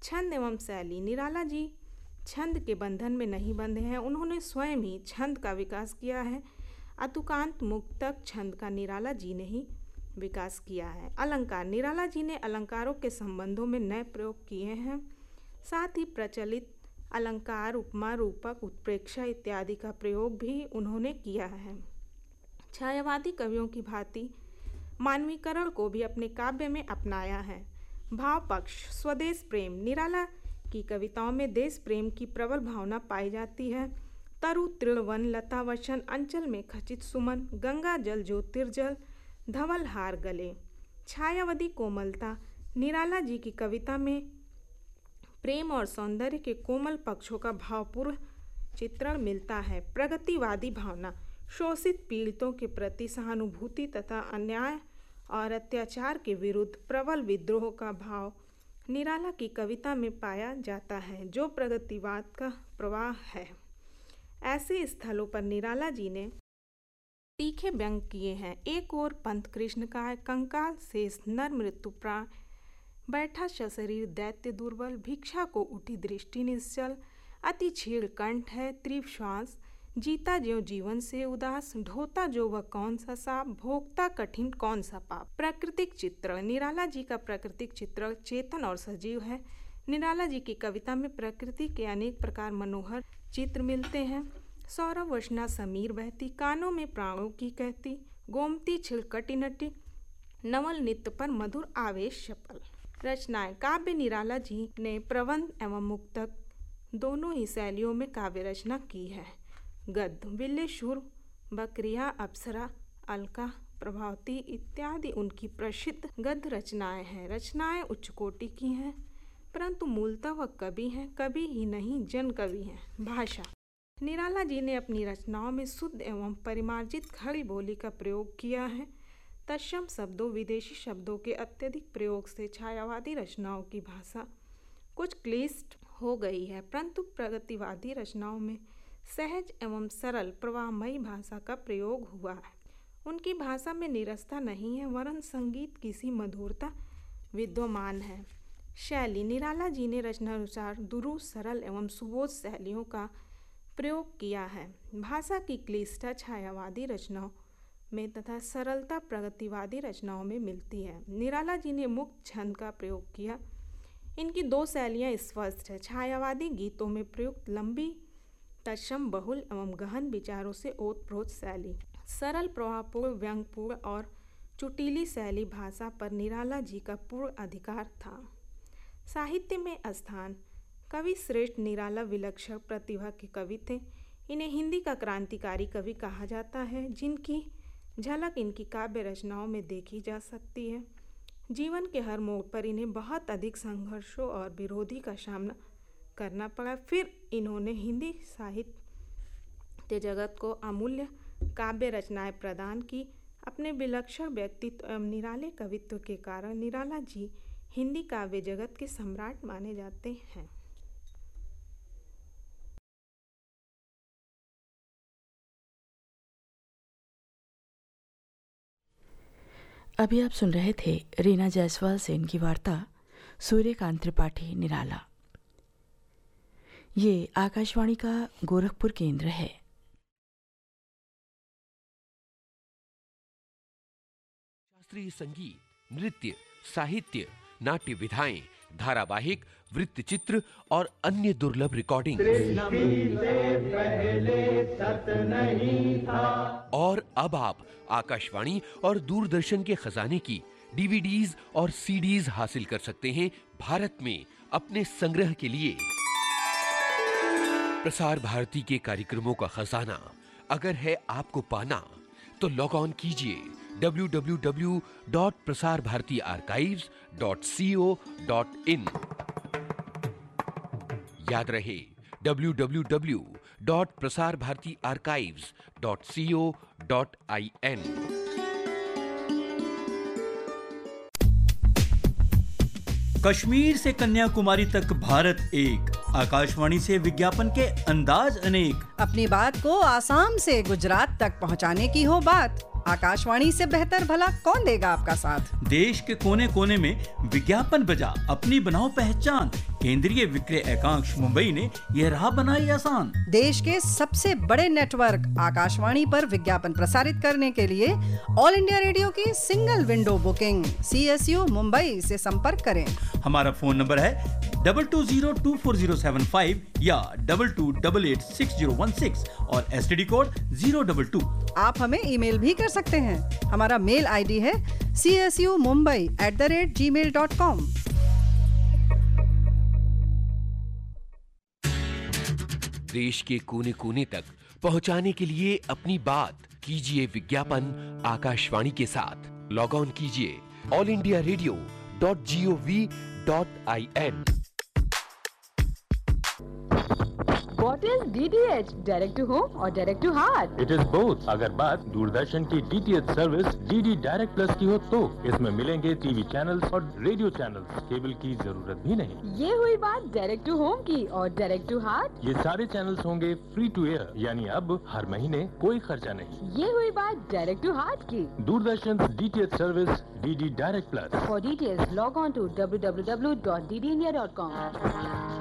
छंद एवं शैली। निराला जी छंद के बंधन में नहीं बंधे हैं, उन्होंने स्वयं ही छंद का विकास किया है। अतुकांत मुक्तक छंद का निराला जी ने ही विकास किया है। अलंकार। निराला जी ने अलंकारों के संबंधों में नए प्रयोग किए हैं, साथ ही प्रचलित अलंकार, उपमा, रूपक, उत्प्रेक्षा इत्यादि का प्रयोग भी उन्होंने किया है। छायावादी कवियों की भांति मानवीकरण को भी अपने काव्य में अपनाया है। भाव पक्ष। स्वदेश प्रेम। निराला की कविताओं में देश प्रेम की प्रबल भावना पाई जाती है। तरु तृण वन लता वचन, अंचल में खचित सुमन, गंगा जल ज्योतिर्जल, धवल हार गले। छायावादी कोमलता। निराला जी की कविता में प्रेम और सौंदर्य के कोमल पक्षों का भावपूर्ण चित्रण मिलता है। प्रगतिवादी भावना। शोषित पीड़ितों के प्रति सहानुभूति तथा अन्याय और अत्याचार के विरुद्ध प्रबल विद्रोह का भाव निराला की कविता में पाया जाता है, जो प्रगतिवाद का प्रवाह है। ऐसे स्थलों पर निराला जी ने तीखे व्यंग किए हैं। एक ओर पंथ कृष्ण का कंकाल शेष नर मृत्यु प्राण, बैठा सशरीर दैत्य दुर्बल, भिक्षा को उठी दृष्टि निश्चल, अति क्षीण कंठ है तीव्र श्वास, जीता जो जीवन से उदास, ढोता जो वह कौन सा साप, भोगता कठिन कौन सा पाप। प्राकृतिक चित्र। निराला जी का प्राकृतिक चित्र चेतन और सजीव है। निराला जी की कविता में प्रकृति के अनेक प्रकार मनोहर चित्र मिलते हैं। सौरभ वसना समीर बहती, कानों में प्राणों की कहती, गोमती छिड़कटी नटी, नवल नित्य पर मधुर आवेश चपल। रचनाएं। काव्य। निराला जी ने प्रबंध एवं मुक्तक दोनों ही शैलियों में काव्य रचना की है। गद्य। विल्लेशुर, बकरिया, अप्सरा, अलका, प्रभावती इत्यादि उनकी प्रसिद्ध गद्य रचनाएं हैं। रचनाएं उच्च कोटि की हैं, परंतु मूलतः वह कवि हैं, कवि ही नहीं जन कवि हैं। भाषा। निराला जी ने अपनी रचनाओं में शुद्ध एवं परिमार्जित खड़ी बोली का प्रयोग किया है। तत्सम शब्दों, विदेशी शब्दों के अत्यधिक प्रयोग से छायावादी रचनाओं की भाषा कुछ क्लिष्ट हो गई है, परंतु प्रगतिवादी रचनाओं में सहज एवं सरल प्रवाहमयी भाषा का प्रयोग हुआ है। उनकी भाषा में नीरसता नहीं है, वरन संगीत की सी मधुरता विद्यमान है। शैली। निराला जी ने रचनानुसार दुरूह, सरल एवं सुबोध शैलियों का प्रयोग किया है। भाषा की क्लिष्टता छायावादी रचनाओं में तथा सरलता प्रगतिवादी रचनाओं में मिलती है। निराला जी ने मुक्त छंद का प्रयोग किया। इनकी दो शैलियाँ स्पष्ट है। छायावादी गीतों में प्रयुक्त लंबी, तत्सम, बहुल एवं गहन विचारों से ओतप्रोत शैली, सरल, प्रभावपूर्ण, व्यंग्यपूर्ण और चुटीली शैली भाषा पर निराला जी का पूर्ण अधिकार था। साहित्य में स्थान। कवि श्रेष्ठ निराला विलक्षण प्रतिभा के कवि थे। इन्हें हिंदी का क्रांतिकारी कवि कहा जाता है, जिनकी झलक इनकी काव्य रचनाओं में देखी जा सकती है। जीवन के हर मोड़ पर इन्हें बहुत अधिक संघर्षों और विरोधी का सामना करना पड़ा, फिर इन्होंने हिंदी साहित्य जगत को अमूल्य काव्य रचनाएं प्रदान की। अपने विलक्षण व्यक्तित्व एवं निराले कवित्व के कारण निराला जी हिंदी काव्य जगत के सम्राट माने जाते हैं। अभी आप सुन रहे थे रीना जायसवाल से इनकी वार्ता सूर्यकांत त्रिपाठी निराला। ये आकाशवाणी का गोरखपुर केंद्र है। शास्त्रीय संगीत, नृत्य, साहित्य, नाट्य विधाएं, धारावाहिक, वृत्तचित्र और अन्य दुर्लभ रिकॉर्डिंग और अब आप आकाशवाणी और दूरदर्शन के खजाने की डीवीडीज और सीडीज हासिल कर सकते हैं भारत में अपने संग्रह के लिए। प्रसार भारती के कार्यक्रमों का खजाना अगर है आपको पाना, तो लॉग ऑन कीजिए www.prasarbhartiarchives.co.in। याद रहे www.prasarbhartiarchives.co.in। कश्मीर से कन्याकुमारी तक भारत एक, आकाशवाणी से विज्ञापन के अंदाज अनेक। अपनी बात को आसाम से गुजरात तक पहुंचाने की हो बात, आकाशवाणी से बेहतर भला कौन देगा आपका साथ। देश के कोने कोने में विज्ञापन बजा अपनी बनाओ पहचान, केंद्रीय विक्रय एकांश मुंबई ने यह राह बनाई आसान। देश के सबसे बड़े नेटवर्क आकाशवाणी पर विज्ञापन प्रसारित करने के लिए ऑल इंडिया रेडियो की single window booking CSU Mumbai से संपर्क करें। हमारा फोन नंबर है 22024075 या 22886016 और STD कोड 022। आप हमें ईमेल भी कर सकते हैं। हमारा मेल ID है csumumbai@gmail.com। देश के कोने कोने तक पहुंचाने के लिए अपनी बात कीजिए विज्ञापन आकाशवाणी के साथ। लॉग ऑन कीजिए allindiaradio.gov.in। What is DTH? Direct to home or direct to heart? It is both। अगर बात दूरदर्शन की DTH service DD direct plus की हो तो इसमें मिलेंगे टीवी चैनल्स और रेडियो चैनल्स, केबल की जरूरत भी नहीं। ये हुई बात डायरेक्ट टू होम की। और डायरेक्ट टू हार्ट? ये सारे चैनल्स होंगे फ्री टू एयर, यानी अब हर महीने कोई खर्चा नहीं। ये हुई बात डायरेक्ट टू हार्ट की। Doordarshan DTH service DD direct plus. For details log on to www.ddindia.com।